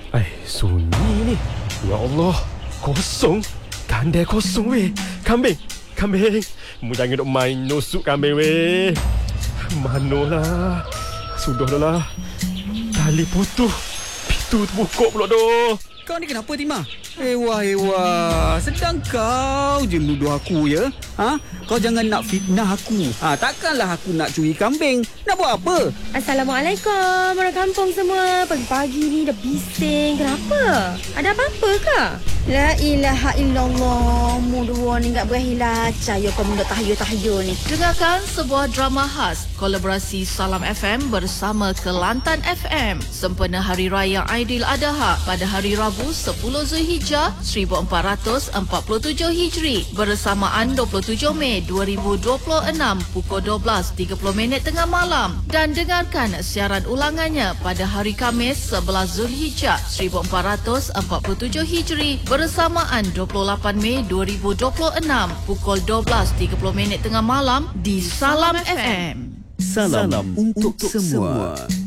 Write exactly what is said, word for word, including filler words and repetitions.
Eh, sunyi ni. Ya Allah, kosong. Kandai kosong weh. Kambing, kambing. Mu jangan duk main nusuk kambing weh. Manolah. Sudahlah. Tali putus. Pintu terbuka pula doh. Kau ni kenapa, Timah? Ewa, ewa. Sedang kau je nuduh aku, ya? Ha? Kau jangan nak fitnah aku. Ha, takkanlah aku nak curi kambing. Nak buat apa? Assalamualaikum orang kampung semua. Pagi-pagi ni dah bising. Kenapa? Ada apa-apa ke? La ilaha illallah. Mu dua ni tak berhilah. Caya kau muda tahayul-tahayul ni. Dengarkan sebuah drama khas kolaborasi Salam F M bersama Kelantan F M sempena Hari Raya Aidiladha pada hari Rabu sepuluh Zulhijjah seribu empat ratus empat puluh tujuh Hijri bersamaan dua puluh tujuh Mei dua ribu dua puluh enam pukul dua belas tiga puluh minit tengah malam, dan dengarkan siaran ulangannya pada hari Khamis sebelas Zulhijjah seribu empat ratus empat puluh tujuh Hijri bersamaan dua puluh lapan Mei dua ribu dua puluh enam pukul dua belas tiga puluh minit tengah malam di Salam F M. Salam, Salam untuk, untuk semua. semua.